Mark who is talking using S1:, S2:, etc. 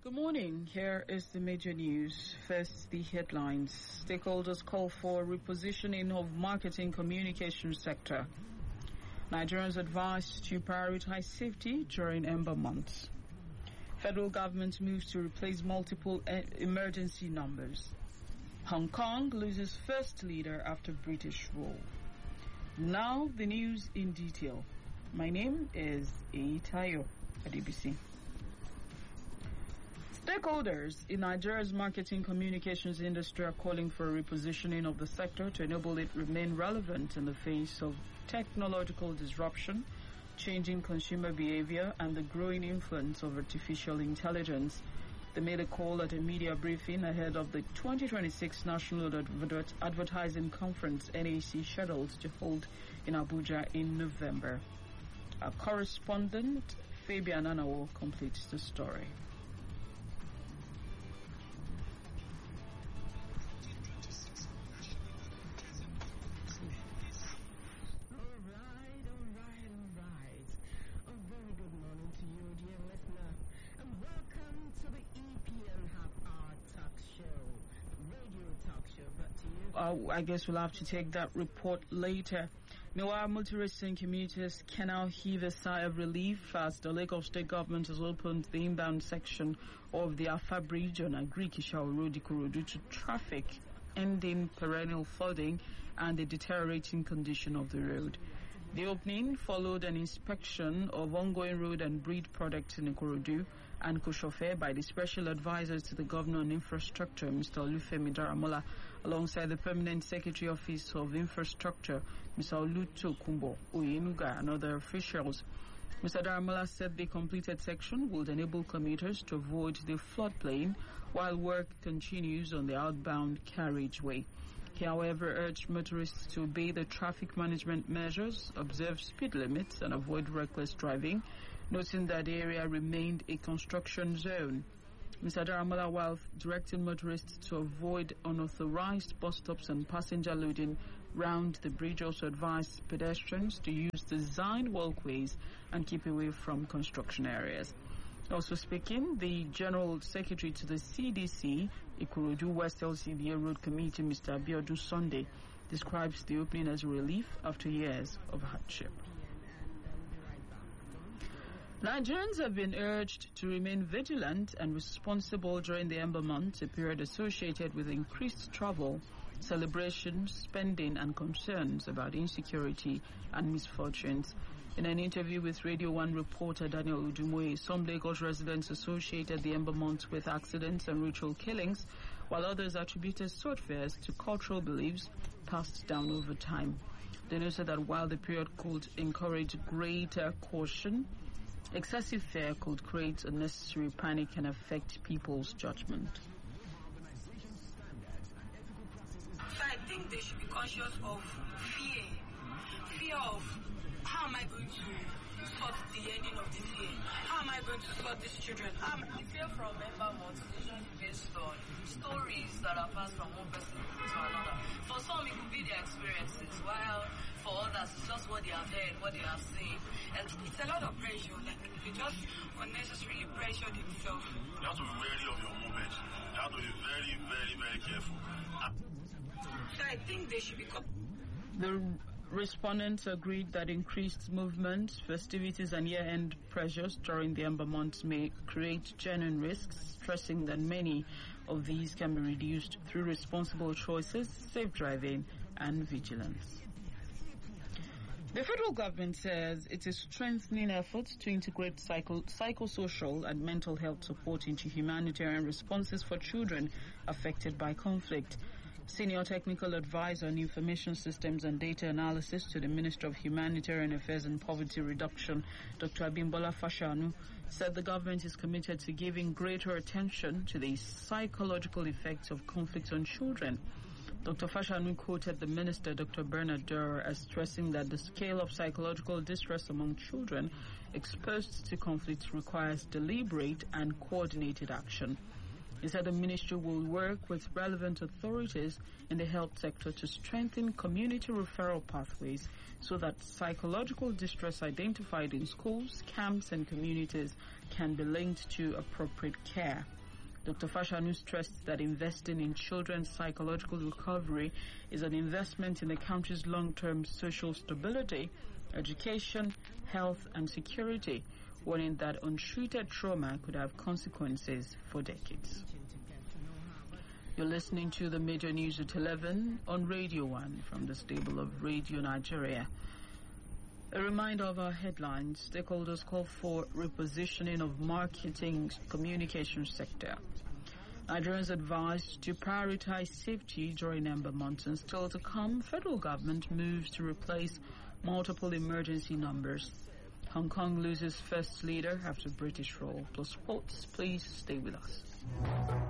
S1: Good morning. Here is the major news. First, the headlines. Stakeholders call for repositioning of marketing communication sector. Nigerians advised to prioritize safety during Ember months. Federal government moves to replace multiple emergency numbers. Hong Kong loses first leader after British rule. Now the news in detail. My name is Eitayo Adibisi. Stakeholders in Nigeria's marketing communications industry are calling for a repositioning of the sector to enable it remain relevant in the face of technological disruption, changing consumer behavior, and the growing influence of artificial intelligence. They made a call at a media briefing ahead of the 2026 National Advertising Conference NAC scheduled to hold in Abuja in November. Our correspondent Fabian Anawo completes the story. I guess we'll have to take that report later. Meanwhile, motorists and commuters can now heave a sigh of relief as the Lagos State government has opened the inbound section of the Afa Bridge on Agri-Kishaw Road Ikorodu to traffic, ending perennial flooding and the deteriorating condition of the road. The opening followed an inspection of ongoing road and bridge projects in Ikorodu and Koshofe by the Special Advisor to the Governor on Infrastructure, Mr. Olufemi Daramola, alongside the Permanent Secretary Office of Infrastructure, Mr. Oluto Kumbo Oyenuga, and other officials. Mr. Daramola said the completed section would enable commuters to avoid the floodplain while work continues on the outbound carriageway. He, however, urged motorists to obey the traffic management measures, observe speed limits, and avoid reckless driving, noting that the area remained a construction zone. Mr. Daramola, while directing motorists to avoid unauthorized bus stops and passenger loading round the bridge, also advised pedestrians to use designed walkways and keep away from construction areas. Also speaking, the General Secretary to the CDC, Ikorodu West LCDA Road Committee, Mr. Abiodun Sunday, describes the opening as a relief after years of hardship. Nigerians have been urged to remain vigilant and responsible during the Ember months, a period associated with increased travel, celebrations, spending, and concerns about insecurity and misfortunes. In an interview with Radio 1 reporter Daniel Udumoye, some Lagos residents associated the Ember months with accidents and ritual killings, while others attributed sword fairs to cultural beliefs passed down over time. They noted that while the period could encourage greater caution, excessive fear could create unnecessary panic and affect people's judgment.
S2: So I think they should be conscious of fear of how am I going to sort the ending of this year? How am I going to sort these children?
S3: The fear from Ember months is based on stories that are passed from one person to another. For some, it could be their experiences, while for others, it's just what they have heard, what they have seen.
S2: And it's a lot of pressure. Like, you just unnecessarily pressure themselves.
S4: You have to be wary of your movement. You have to be very, very, very careful.
S2: So I think they should be...
S1: The respondents agreed that increased movement, festivities, and year-end pressures during the Ember months may create genuine risks, stressing that many of these can be reduced through responsible choices, safe driving, and vigilance. The federal government says it is strengthening efforts to integrate psychosocial and mental health support into humanitarian responses for children affected by conflict. Senior Technical Advisor on Information Systems and Data Analysis to the Minister of Humanitarian Affairs and Poverty Reduction, Dr. Abimbola Fashanu, said the government is committed to giving greater attention to the psychological effects of conflict on children. Dr. Fashanu quoted the Minister, Dr. Bernard Durr, as stressing that the scale of psychological distress among children exposed to conflict requires deliberate and coordinated action. He said the ministry will work with relevant authorities in the health sector to strengthen community referral pathways so that psychological distress identified in schools, camps, and communities can be linked to appropriate care. Dr. Fashanu stressed that investing in children's psychological recovery is an investment in the country's long-term social stability, education, health, and security, warning that untreated trauma could have consequences for decades. You're listening to the major news at 11 on Radio 1 from the stable of Radio Nigeria. A reminder of our headlines. Stakeholders call for repositioning of marketing communication sector. Nigerians advised to prioritize safety during Ember monsoon. Still to come, federal government moves to replace multiple emergency numbers. Hong Kong loses first leader after British rule. Plus sports, please stay with us.